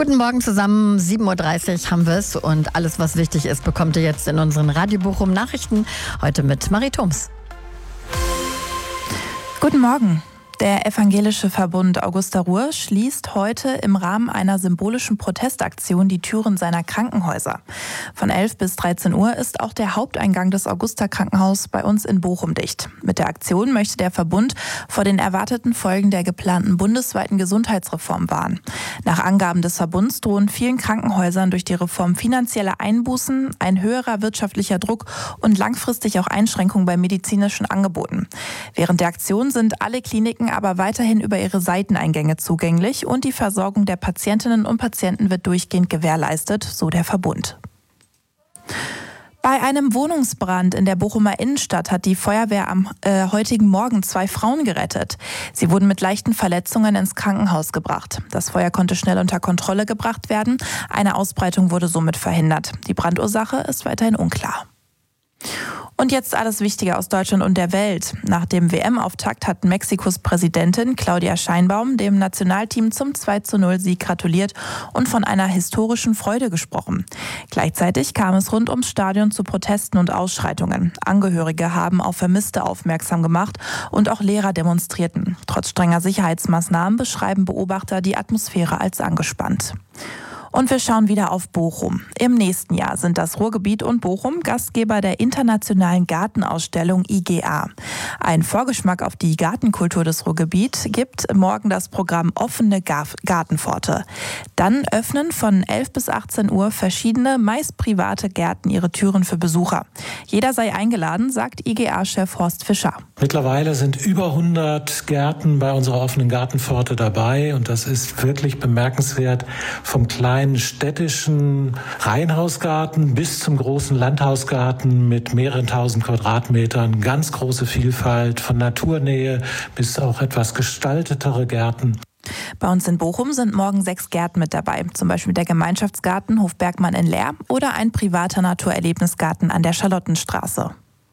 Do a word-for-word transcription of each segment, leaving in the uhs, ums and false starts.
Guten Morgen zusammen, sieben Uhr dreißig haben wir es und alles, was wichtig ist, bekommt ihr jetzt in unseren Radio Bochum Nachrichten. Heute mit Marie Thoms. Guten Morgen. Der evangelische Verbund Augusta Ruhr schließt heute im Rahmen einer symbolischen Protestaktion die Türen seiner Krankenhäuser. Von elf bis dreizehn Uhr ist auch der Haupteingang des Augusta-Krankenhauses bei uns in Bochum dicht. Mit der Aktion möchte der Verbund vor den erwarteten Folgen der geplanten bundesweiten Gesundheitsreform warnen. Nach Angaben des Verbunds drohen vielen Krankenhäusern durch die Reform finanzielle Einbußen, ein höherer wirtschaftlicher Druck und langfristig auch Einschränkungen bei medizinischen Angeboten. Während der Aktion sind alle Kliniken aber weiterhin über ihre Seiteneingänge zugänglich und die Versorgung der Patientinnen und Patienten wird durchgehend gewährleistet, so der Verbund. Bei einem Wohnungsbrand in der Bochumer Innenstadt hat die Feuerwehr am äh, heutigen Morgen zwei Frauen gerettet. Sie wurden mit leichten Verletzungen ins Krankenhaus gebracht. Das Feuer konnte schnell unter Kontrolle gebracht werden. Eine Ausbreitung wurde somit verhindert. Die Brandursache ist weiterhin unklar. Und jetzt alles Wichtige aus Deutschland und der Welt. Nach dem W M-Auftakt hat Mexikos Präsidentin Claudia Sheinbaum dem Nationalteam zum zwei zu null Sieg gratuliert und von einer historischen Freude gesprochen. Gleichzeitig kam es rund ums Stadion zu Protesten und Ausschreitungen. Angehörige haben auf Vermisste aufmerksam gemacht und auch Lehrer demonstrierten. Trotz strenger Sicherheitsmaßnahmen beschreiben Beobachter die Atmosphäre als angespannt. Und wir schauen wieder auf Bochum. Im nächsten Jahr sind das Ruhrgebiet und Bochum Gastgeber der internationalen Gartenausstellung I G A. Ein Vorgeschmack auf die Gartenkultur des Ruhrgebiets gibt morgen das Programm Offene Gartenpforte. Dann öffnen von elf bis achtzehn Uhr verschiedene, meist private Gärten ihre Türen für Besucher. Jeder sei eingeladen, sagt I G A-Chef Horst Fischer. Mittlerweile sind über hundert Gärten bei unserer offenen Gartenpforte dabei und das ist wirklich bemerkenswert, vom kleinen städtischen Reihenhausgarten bis zum großen Landhausgarten mit mehreren tausend Quadratmetern. Ganz große Vielfalt von Naturnähe bis auch etwas gestaltetere Gärten. Bei uns in Bochum sind morgen sechs Gärten mit dabei, zum Beispiel der Gemeinschaftsgarten Hof Bergmann in Leer oder ein privater Naturerlebnisgarten an der Charlottenstraße.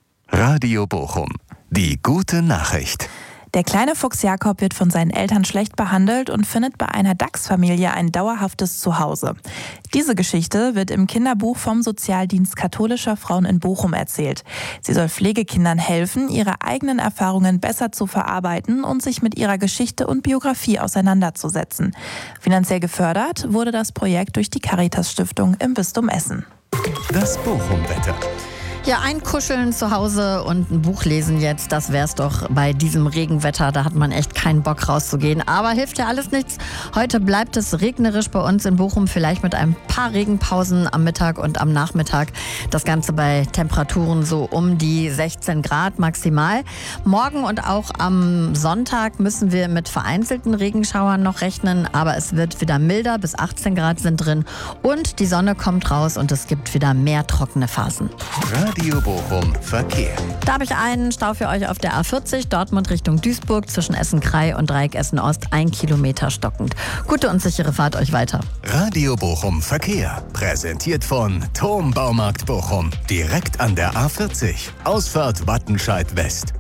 Radio Bochum, die gute Nachricht. Der kleine Fuchs Jakob wird von seinen Eltern schlecht behandelt und findet bei einer Dachsfamilie ein dauerhaftes Zuhause. Diese Geschichte wird im Kinderbuch vom Sozialdienst katholischer Frauen in Bochum erzählt. Sie soll Pflegekindern helfen, ihre eigenen Erfahrungen besser zu verarbeiten und sich mit ihrer Geschichte und Biografie auseinanderzusetzen. Finanziell gefördert wurde das Projekt durch die Caritas-Stiftung im Bistum Essen. Das Bochum-Wetter. Ja, einkuscheln zu Hause und ein Buch lesen jetzt, das wär's doch bei diesem Regenwetter. Da hat man echt keinen Bock rauszugehen. Aber hilft ja alles nichts. Heute bleibt es regnerisch bei uns in Bochum, vielleicht mit ein paar Regenpausen am Mittag und am Nachmittag. Das Ganze bei Temperaturen so um die sechzehn Grad maximal. Morgen und auch am Sonntag müssen wir mit vereinzelten Regenschauern noch rechnen. Aber es wird wieder milder, bis achtzehn Grad sind drin. Und die Sonne kommt raus und es gibt wieder mehr trockene Phasen. Radio Bochum Verkehr. Da habe ich einen Stau für euch auf der A vierzig, Dortmund Richtung Duisburg, zwischen Essen-Krei und Dreieck Essen-Ost, ein Kilometer stockend. Gute und sichere Fahrt euch weiter. Radio Bochum Verkehr, präsentiert von Thom Baumarkt Bochum, direkt an der A vierzig, Ausfahrt Wattenscheid West.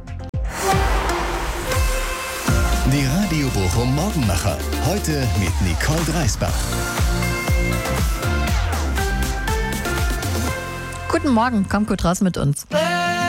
Die Radio Bochum Morgenmacher, heute mit Nicole Dreisbach. Guten Morgen, kommt gut raus mit uns.